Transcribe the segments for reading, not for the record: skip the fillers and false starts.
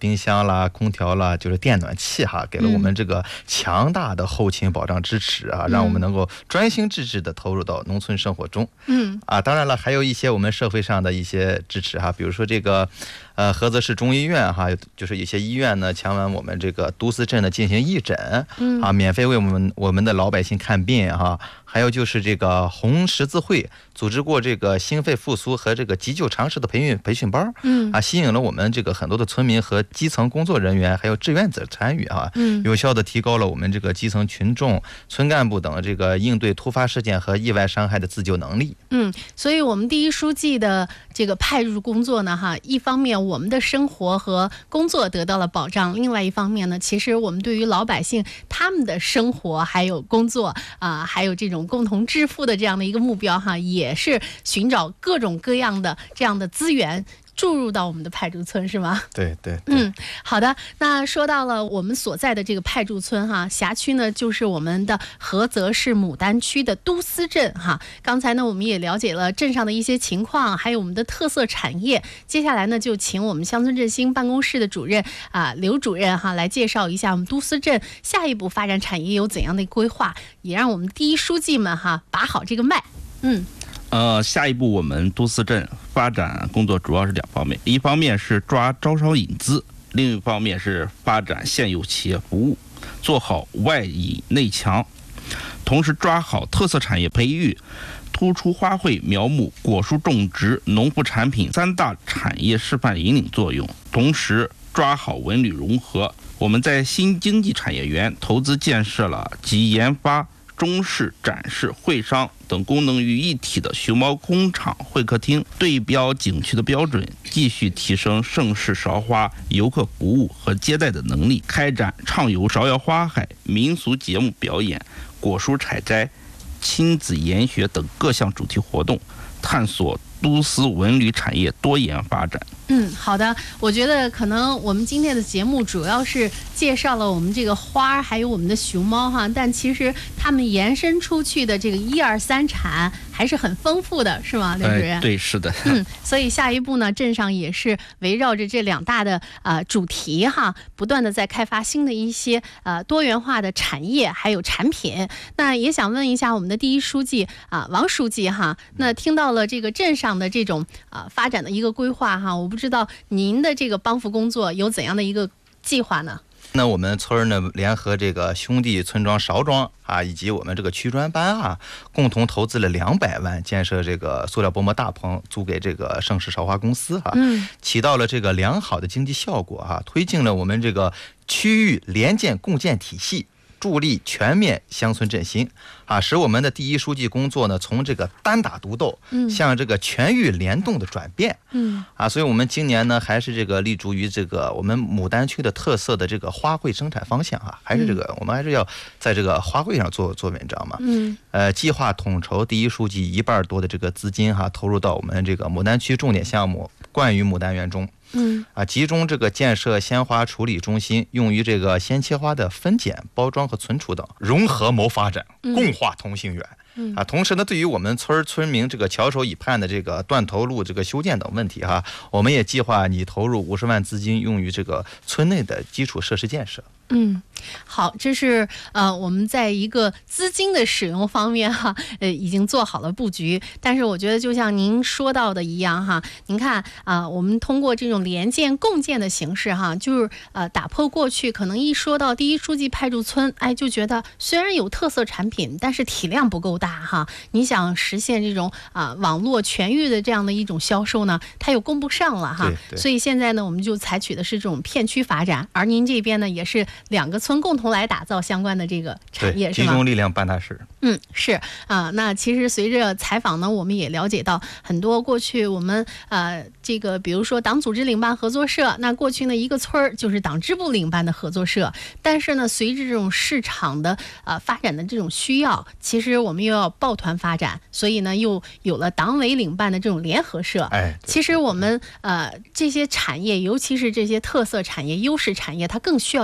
冰箱啦、空调啦，就是电暖气哈，给了我们这个强大的后勤保障支持啊，让我们能够专心致志的投入到农村生活中。当然了，还有一些我们社会上的一些支持哈，比如说这个菏泽市中医院哈，就是一些医院呢前往我们这个都司镇呢进行义诊免费为我们的老百姓看病哈。还有就是这个红十字会组织过这个心肺复苏和这个急救常识的培训班吸引了我们这个很多的村民和基层工作人员还有志愿者参与有效的提高了我们这个基层群众、村干部等这个应对突发事件和意外伤害的自救能力。 所以我们第一书记的这个派驻工作呢一方面我们的生活和工作得到了保障，另外一方面呢，其实我们对于老百姓他们的生活还有工作还有这种共同致富的这样的一个目标也是寻找各种各样的这样的资源注入到我们的派驻村，是吗？ 对。 好的。那说到了我们所在的这个派驻村辖区呢，就是我们的菏泽市牡丹区的都司镇刚才呢，我们也了解了镇上的一些情况，还有我们的特色产业。接下来呢，就请我们乡村振兴办公室的主任刘主任来介绍一下我们都司镇下一步发展产业有怎样的规划，也让我们第一书记们把好这个脉。 下一步我们都司镇发展工作主要是2方面，一方面是抓招商引资，另一方面是发展现有企业服务，做好外引内强，同时抓好特色产业培育，突出花卉、苗木、果蔬种植、农副产品3大产业示范引领作用，同时抓好文旅融合。我们在新经济产业园投资建设了集研发、中试、展示、会商等功能于一体的熊猫工厂会客厅，对标景区的标准，继续提升盛世韶华游客服务和接待的能力，开展畅游芍药花海、民俗节目表演、果蔬采摘、亲子研学等各项主题活动，探索都司文旅产业多元发展。 好的。我觉得可能我们今天的节目主要是介绍了我们这个花还有我们的熊猫但其实他们延伸出去的这个1、2、3产还是很丰富的，是吗，刘主任？ 对，是的。 所以下一步呢，镇上也是围绕着这2大的主题不断的在开发新的一些多元化的产业还有产品。那也想问一下我们的第一书记王书记那听到了这个镇上的这种发展的一个规划我不知道您的这个帮扶工作有怎样的一个计划呢？ 那我们村呢联合这个兄弟村庄勺庄以及我们这个区专班共同投资了200万建设这个塑料薄膜大棚，租给这个盛世韶华公司起到了这个良好的经济效果推进了我们这个区域联建共建体系，助力全面乡村振兴使我们的第一书记工作呢从这个单打独斗向这个全域联动的转变所以我们今年呢还是这个立足于这个我们牡丹区的特色的这个花卉生产方向还是这个我们还是要在这个花卉上做文章嘛计划统筹第一书记1半多的这个资金投入到我们这个牡丹区重点项目冠于牡丹园中集中这个建设鲜花处理中心，用于这个鲜切花的分拣、包装和存储等，融合谋发展，共话同心圆。同时呢，对于我们村民这个翘首以盼的这个断头路这个修建等问题我们也计划拟投入50万资金用于这个村内的基础设施建设。 好，这是我们在一个资金的使用方面已经做好了布局。但是我觉得就像您说到的一样您看我们通过这种联建共建的形式就是打破过去可能一说到第一书记派驻村就觉得虽然有特色产品，但是体量不够大你想实现这种网络全域的这样的一种销售呢，它又供不上了所以现在呢，我们就采取的是这种片区发展，而您这边呢也是2个村共同来打造相关的这个产业，是吗？ 集中力量办大事。 是那其实随着采访呢，我们也了解到很多过去我们这个比如说党组织领办合作社，那过去呢一个村就是党支部领办的合作社，但是呢随着这种市场的发展的这种需要，其实我们又要抱团发展，所以呢又有了党委领办的这种联合社。其实我们这些产业，尤其是这些特色产业、优势产业，它更需要一种抱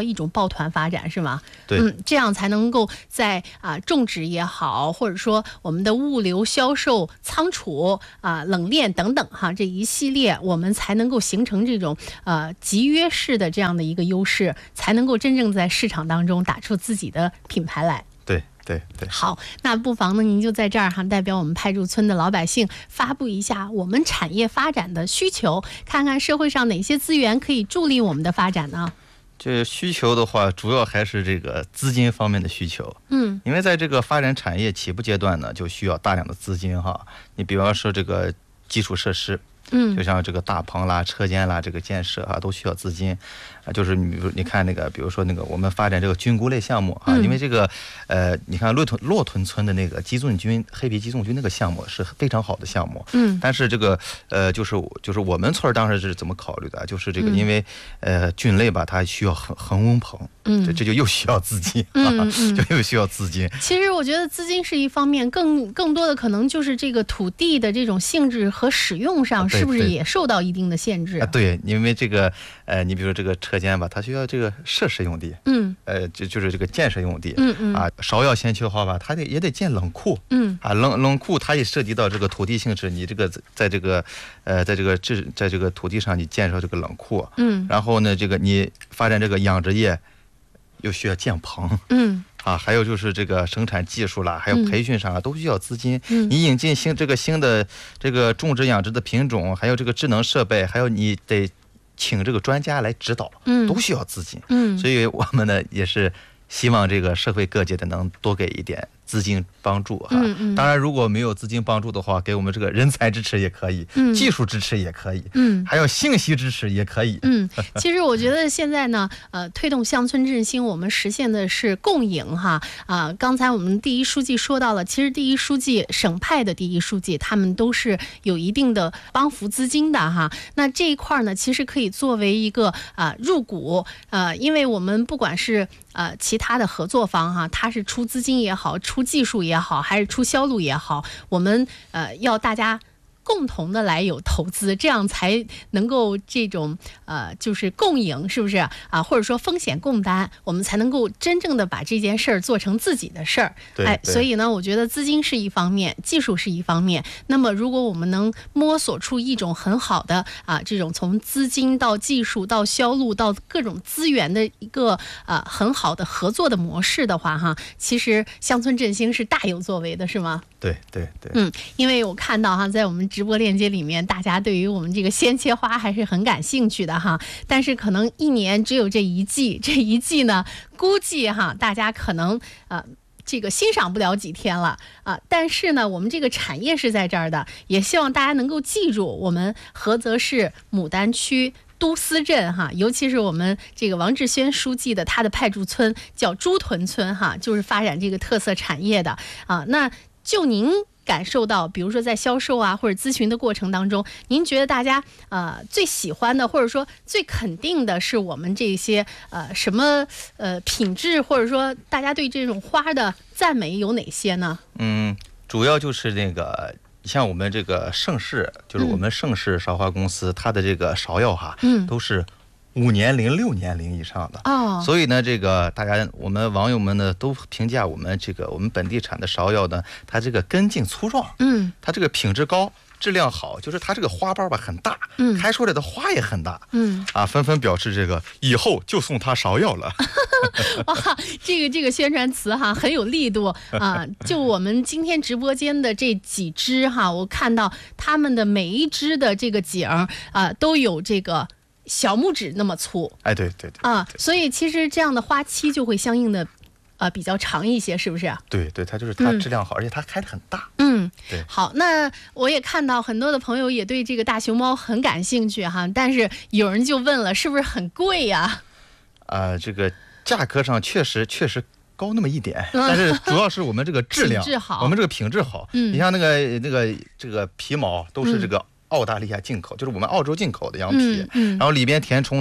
抱团发展，是吗？ 对， 这样才能够在种植也好，或者说我们的物流、销售、仓储冷链等等这一系列，我们才能够形成这种集约式的这样的一个优势，才能够真正在市场当中打出自己的品牌来。 对。 好，那不妨呢，您就在这儿代表我们派驻村的老百姓发布一下我们产业发展的需求，看看社会上哪些资源可以助力我们的发展呢？ 这需求的话，主要还是这个资金方面的需求。因为在这个发展产业起步阶段呢，就需要大量的资金你比方说这个基础设施。就像这个大棚啦、车间啦，这个建设都需要资金就是你看那个，比如说那个我们发展这个菌菇类项目因为这个你看骆屯村的那个鸡枞菌、黑皮鸡枞菌那个项目是非常好的项目。但是这个就是我们村当时是怎么考虑的？就是这个因为菌类吧，它需要恒温棚。这就又需要资金就又需要资金。 其实我觉得资金是一方面，更多的可能就是这个土地的这种性质和使用上，是不是也受到一定的限制？ 对，因为这个你比如说这个车间吧，它需要这个设施用地，就是这个建设用地，芍药先驱化吧，它也得建冷库，冷库它也涉及到这个土地性质，你这个在这个土地上你建设这个冷库，然后呢，这个你发展这个养殖业。又需要建棚，还有就是这个生产技术啦，还有培训上都需要资金。你引进新的这个种植养殖的品种，还有这个智能设备，还有你得请这个专家来指导，都需要资金。所以我们呢也是希望这个社会各界的能多给一点资金帮助当然如果没有资金帮助的话，给我们这个人才支持也可以，技术支持也可以，还有信息支持也可以。 其实我觉得现在呢推动乡村振兴，我们实现的是共赢刚才我们第一书记说到了，其实第一书记省派的第一书记他们都是有一定的帮扶资金的那这一块呢其实可以作为一个入股因为我们不管是其他的合作方他是出资金也好，出技术也好，还是出销路也好，我们要大家共同的来有投资，这样才能够这种就是共赢，是不是或者说风险共担，我们才能够真正的把这件事儿做成自己的事儿。所以呢，我觉得资金是一方面，技术是一方面。那么，如果我们能摸索出一种很好的这种从资金到技术到销路到各种资源的一个很好的合作的模式的话其实乡村振兴是大有作为的，是吗？ 对。 因为我看到在我们直播链接里面，大家对于我们这个鲜切花还是很感兴趣的但是可能一年只有这一季呢，估计大家可能这个欣赏不了几天了但是呢，我们这个产业是在这儿的，也希望大家能够记住，我们菏泽市牡丹区都司镇尤其是我们这个王志轩书记的他的派驻村叫朱屯村就是发展这个特色产业的那就您感受到，比如说在销售或者咨询的过程当中，您觉得大家最喜欢的，或者说最肯定的是我们这些什么品质，或者说大家对这种花的赞美有哪些呢？ 主要就是那个像我们这个盛世，就是我们盛世芍花公司，它的这个芍药都是5年龄、6年龄以上的所以呢，这个我们网友们呢都评价我们本地产的芍药呢，它这个根茎粗壮，它这个品质高，质量好，就是它这个花瓣吧很大，开出来的花也很大，纷纷表示这个以后就送它芍药了。 哇，这个宣传词很有力度就我们今天直播间的这几支我看到他们的每一支的这个景都有这个小拇指那么粗， 对所以其实这样的花期就会相应的比较长一些，是不是？ 对，它就是它质量好，而且它开得很大。对。 好，那我也看到很多的朋友也对这个大熊猫很感兴趣但是有人就问了，是不是很贵呀？ 这个价格上确实高那么一点，但是主要是我们这个质量好，我们这个品质好。你像这个皮毛都是这个澳大利亚进口，就是我们澳洲进口的羊皮，然后里边填充的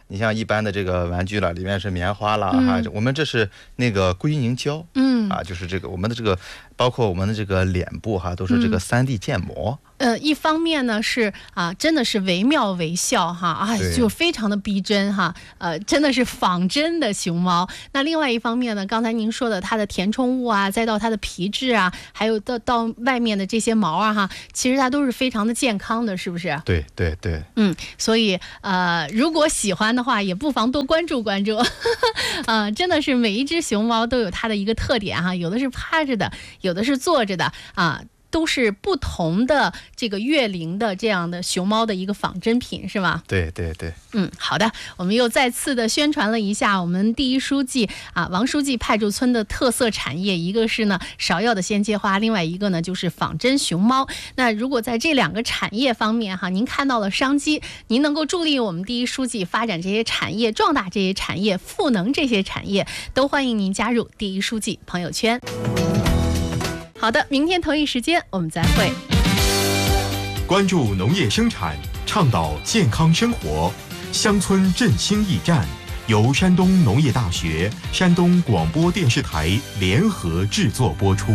你像一般的这个玩具了，里面是棉花啦哈，我们这是那个硅凝胶，就是这个我们的这个，包括我们的这个脸部哈，都是这个3D 建模。 一方面呢是真的是惟妙惟肖哈就非常的逼真哈，真的是仿真的熊猫。那另外一方面呢，刚才您说的它的填充物啊，再到它的皮质啊，还有到外面的这些毛啊哈，其实它都是非常的健康的，是不是？ 对对对， 所以如果喜欢的话，也不妨多关注关注。真的是每一只熊猫都有它的一个特点哈，有的是趴着的，有的是坐着的都是不同的这个月龄的这样的熊猫的一个仿真品，是吗？ 对对对。 好的，我们又再次的宣传了一下我们第一书记王书记派驻村的特色产业，一个是呢芍药的鲜切花，另外一个呢就是仿真熊猫。那如果在这2个产业方面您看到了商机，您能够助力我们第一书记发展这些产业，壮大这些产业，赋能这些产业，都欢迎您加入第一书记朋友圈。好的，明天同一时间我们再会。 关注农业生产，倡导健康生活，乡村振兴驿站由山东农业大学、山东广播电视台联合制作播出。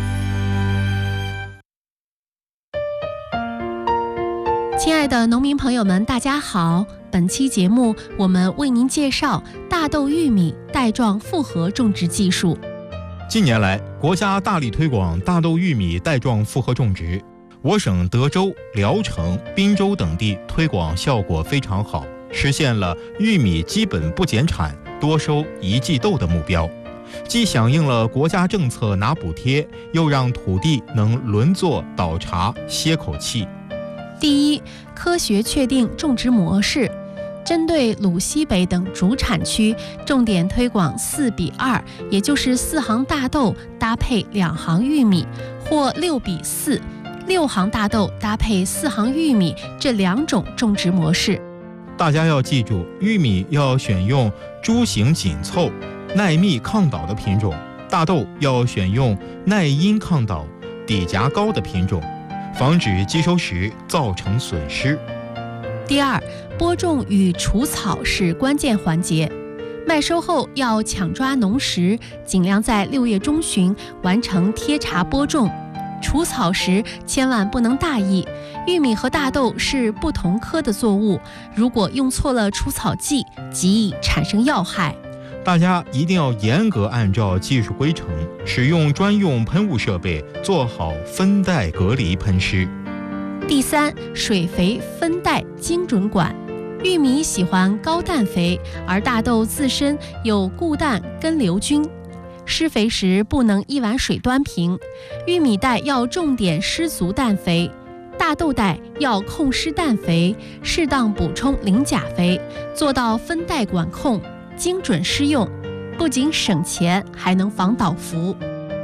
亲爱的农民朋友们，大家好！本期节目我们为您介绍大豆玉米带状复合种植技术。 近年来，国家大力推广大豆玉米带状复合种植，我省德州、聊城、滨州等地推广效果非常好，实现了玉米基本不减产、多收一季豆的目标，既响应了国家政策拿补贴，又让土地能轮作倒茬歇口气。 第一，科学确定种植模式。针对鲁西北等主产区，重点推广4:2，也就是4行大豆搭配2行玉米，或6:4，6行大豆搭配4行玉米这2种种植模式。 大家要记住，玉米要选用株型紧凑、耐密抗倒的品种，大豆要选用耐阴抗倒、底荚高的品种，防止接收时造成损失。 第二，播种与除草是关键环节。麦收后要抢抓农时，尽量在6月中旬完成贴茬播种。除草时千万不能大意，玉米和大豆是不同科的作物，如果用错了除草剂，极易产生药害。 大家一定要严格按照技术规程，使用专用喷雾设备，做好分袋隔离喷施。 第三，水肥分袋精准管。玉米喜欢高氮肥，而大豆自身有固氮根瘤菌，施肥时不能一碗水端平。玉米袋要重点施足氮肥，大豆袋要控施氮肥，适当补充磷钾肥，做到分袋管控，精准施用，不仅省钱，还能防倒伏。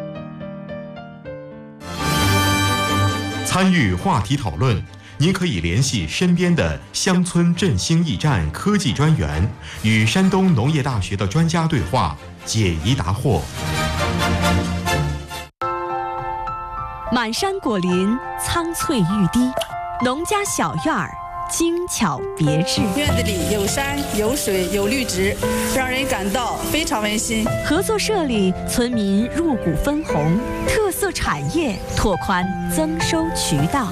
参与话题讨论，您可以联系身边的乡村振兴驿站科技专员，与山东农业大学的专家对话，解疑答惑。 满山果林，苍翠欲滴，农家小院儿，精巧别致。 院子里有山有水有绿植，让人感到非常温馨。 合作社里，村民入股分红，特色产业拓宽增收渠道。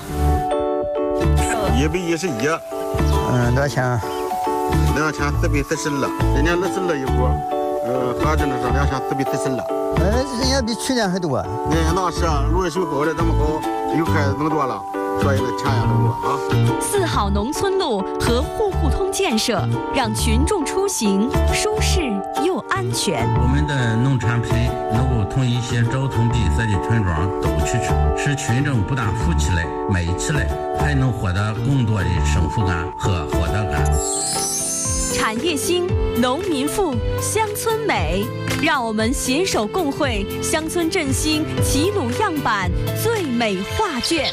111， 多少钱 ？2千440了，今年20了一波，合着的是2千440了。 人家比去年还多。 那是啊，芦水沟的这么高，又开始更多了，所以呢钱也更多啊。 4好农村路和户户通建设，让群众出行舒适又安全。 我们的农产品能够从一些交通闭塞的村庄都去，使群众不但富起来、美起来，还能获得更多的幸福感和获得感。 产业兴，农民富，乡村美，让我们携手共绘乡村振兴齐鲁样板最美画卷。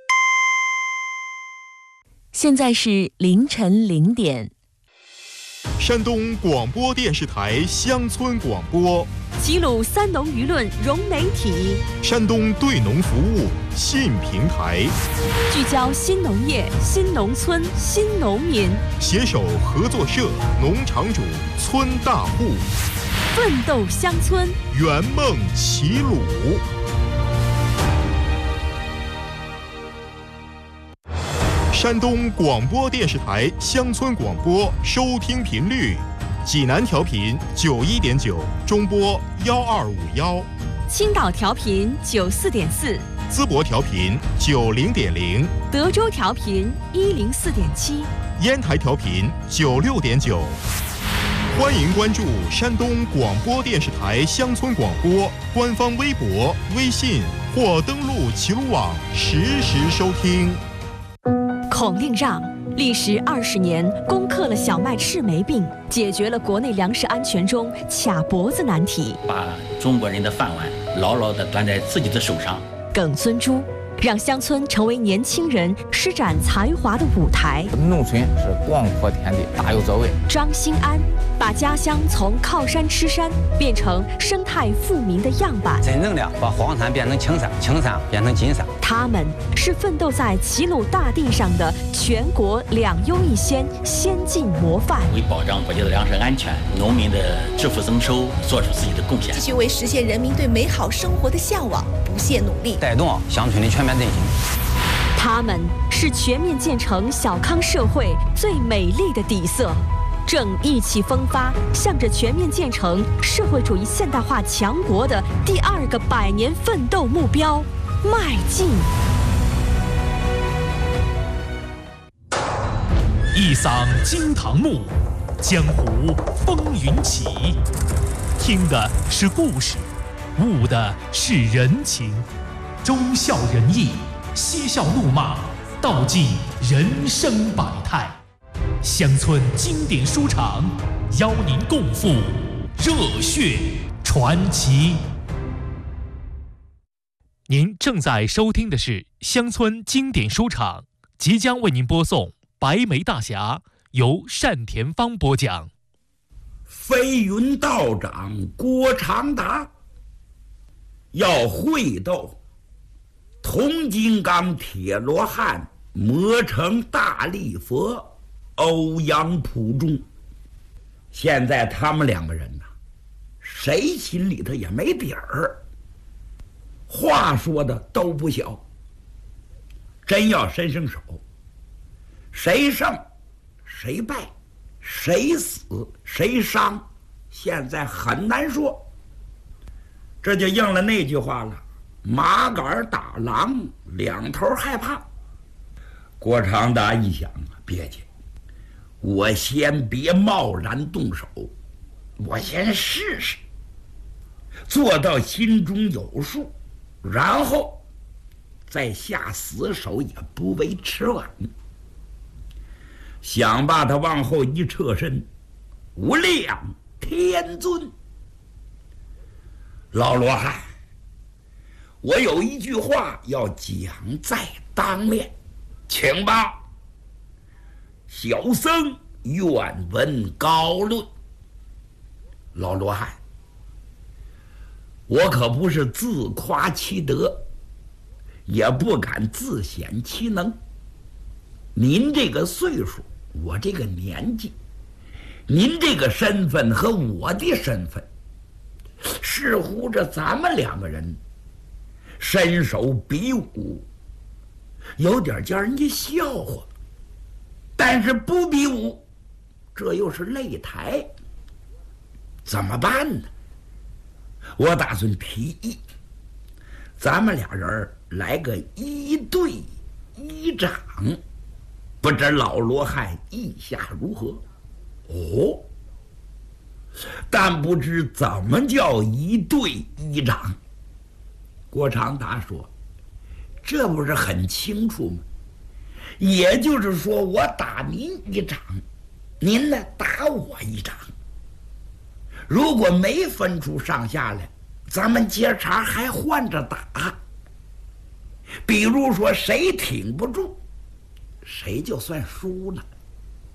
现在是凌晨0点。 山东广播电视台乡村广播， 齐鲁三农舆论融媒体， 山东对农服务信平台， 聚焦新农业、新农村、新农民， 携手合作社、农场主、村大户， 奋斗乡村， 圆梦齐鲁。山东广播电视台乡村广播收听频率：济南调频91.9，中波1251； 青岛调频94.4， 淄博调频90.0， 德州调频104.7， 烟台调频96.9。欢迎关注山东广播电视台乡村广播官方微博、微信，或登录齐鲁网实时收听。 孔令让历时20年，攻克了小麦赤霉病，解决了国内粮食安全中卡脖子难题， 把中国人的饭碗牢牢地端在自己的手上。 耿孙洙让乡村成为年轻人施展才华的舞台。 农村是广阔天地，大有作为。 张兴安把家乡从靠山吃山变成生态富民的样板， 真正的把黄山变成青山，青山变成金山。 他们是奋斗在齐鲁大地上的全国2优1先先进模范， 为保障国家的粮食安全、农民的致富增收做出自己的贡献， 继续为实现人民对美好生活的向往不懈努力， 带动乡村的全面振兴。 他们是全面建成小康社会最美丽的底色，正意气风发，向着全面建成社会主义现代化强国的第2个100年奋斗目标迈进。 一嗓惊堂木，江湖风云起。听的是故事，悟的是人情，忠孝仁义，嬉笑怒骂，道尽人生百态。乡村经典书场，邀您共赴热血传奇。您正在收听的是乡村经典书场，即将为您播送《白眉大侠》，由单田芳播讲。 飞云道长郭长达要会斗铜金刚铁罗汉魔城大力佛欧阳普中。现在他们2个人呢，谁心里头也没底儿，话说的都不小。真要伸手，谁胜谁败，谁死谁伤，现在很难说。这就应了那句话了，麻杆打狼2头害怕。郭长达一想啊，别介，我先别贸然动手，我先试试，做到心中有数，然后再下死手也不为迟晚。想把他往后一侧身，无量天尊，老罗汉，我有一句话要讲在当面，请吧。小僧愿闻高论。老罗汉，我可不是自夸其德，也不敢自显其能。您这个岁数，我这个年纪，您这个身份和我的身份，似乎这咱们2个人身手比武，有点叫人家笑话，但是不比武，这又是擂台，怎么办呢？我打算提议，咱们2人来个1对1掌，不知老罗汉意下如何？哦，但不知怎么叫1对1掌。郭长达说：“这不是很清楚吗？也就是说，我打您1掌，您呢打我1掌。如果没分出上下来，咱们接茬还换着打。比如说谁挺不住，谁就算输了。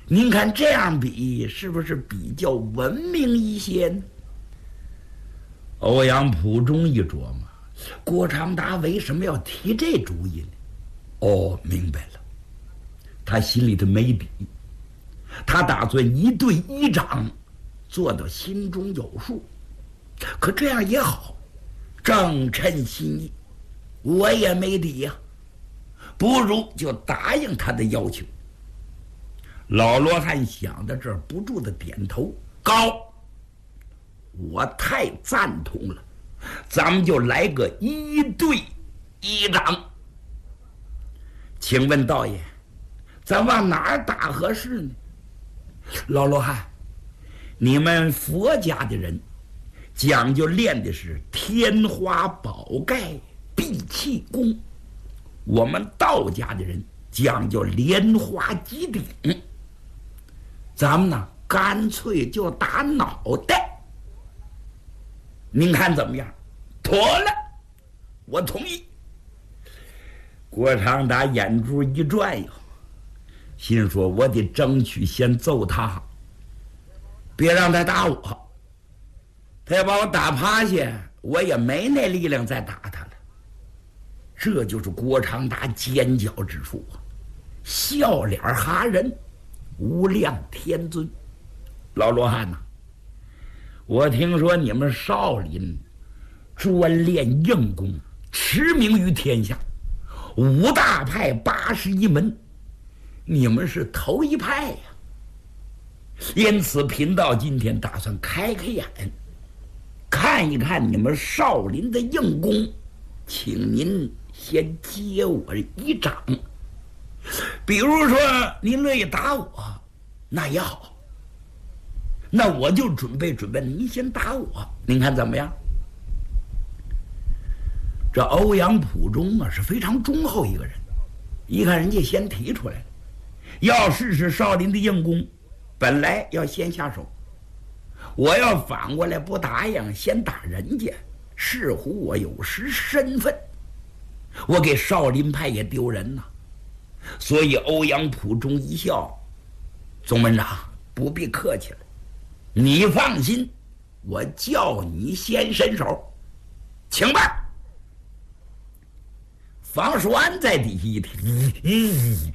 您看这样比是不是比较文明一些呢？欧阳普中一琢磨，郭长达为什么要提这主意呢？哦，明白了，他心里头没底，他打算一对一掌做到心中有数。可这样也好，正称心意，我也没底呀，不如就答应他的要求。老罗汉想到这儿，不住的点头，高，我太赞同了，咱们就来个一对一掌。请问道爷，咱往哪儿打合适呢？老罗汉，你们佛家的人讲究练的是天花宝盖闭气功，我们道家的人讲究莲花击顶。咱们呢，干脆就打脑袋。您看怎么样？妥了，我同意。郭长达眼珠一转悠，心说我得争取先揍他，别让他打我。他要把我打趴下，我也没那力量再打他了。这就是郭长达尖角之处啊，笑脸哈人，无量天尊。老罗汉呐，我听说你们少林专练硬功，驰名于天下，5大派81门，你们是头一派呀。因此贫道今天打算开开眼，看一看你们少林的硬功，请您先接我一掌。比如说您乐意打我，那也好，那我就准备您先打我，您看怎么样？这欧阳普中啊是非常忠厚一个人，一看人家先提出来了，要试试少林的硬功，本来要先下手，我要反过来不答应，先打人家，似乎我有失身份，我给少林派也丢人呐。所以欧阳普中一笑，总门长不必客气了，你放心，我叫你先伸手，请吧。房叔安在底下一听，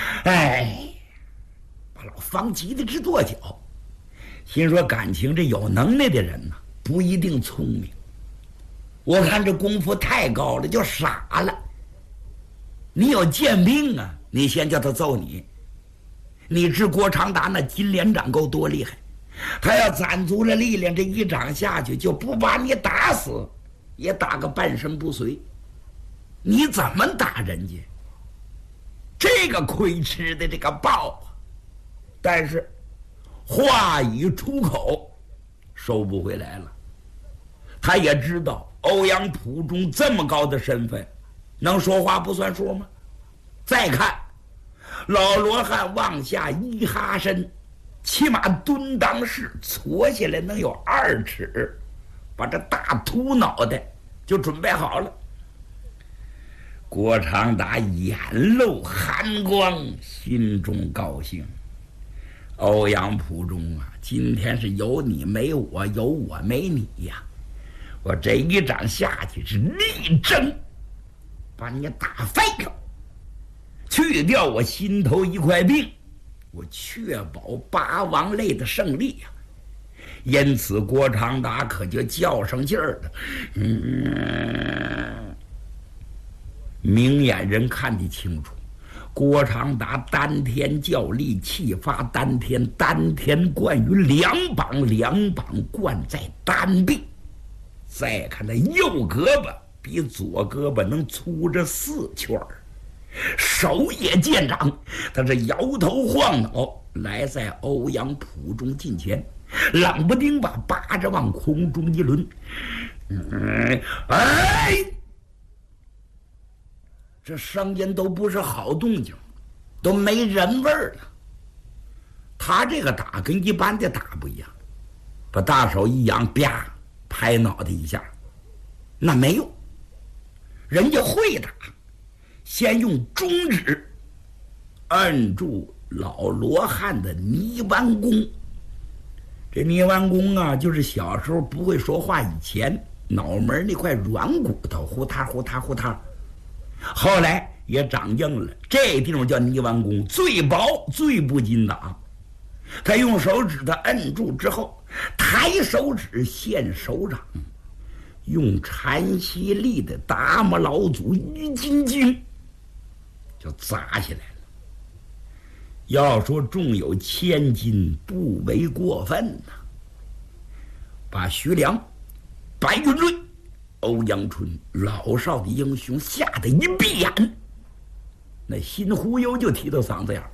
把老方急得直跺脚，心说感情这有能耐的人呢，不一定聪明，我看这功夫太高了，就傻了。你有剑兵啊，你先叫他揍你。你知郭长达那金莲掌够多厉害，他要攒足了力量，这一掌下去就不把你打死，也打个半身不遂。你怎么打人家？这个亏吃的这个报啊！但是话已出口，收不回来了。他也知道欧阳普中这么高的身份，能说话不算数吗？再看老罗汉往下一哈身，起码蹲裆式搓下来能有2尺，把这大秃脑袋就准备好了。郭长达眼露寒光，心中高兴。欧阳普中啊，今天是有你没我，有我没你呀！我这一掌下去是力争把你打废了，去掉我心头一块病，我确保8王类的胜利呀！因此郭长达可就较上劲儿了。明眼人看得清楚，郭长达丹田较力，气发丹田，丹田贯于两膀，两膀贯在丹臂。再看他右胳膊比左胳膊能粗着4圈儿，手也见长，他是摇头晃脑来在欧阳普中近前，冷不丁把巴掌往空中一抡，这声音都不是好动静，都没人味儿了。他这个打跟一般的打不一样，把大手一扬，啪拍脑袋一下，那没用。人家会打，先用中指摁住老罗汉的泥丸功。这泥丸功啊，就是小时候不会说话以前，脑门那块软骨头呼嗒呼嗒呼嗒，后来也长硬了。这地方叫泥丸功，最薄最不禁打。他用手指头摁住之后，抬手指现手掌，用禅息力的达摩老祖鱼筋经就砸下来了。要说重有1000斤，不为过分呐。把徐良、白云瑞、欧阳春老少的英雄吓得一闭眼，那心忽悠就提到嗓子眼儿。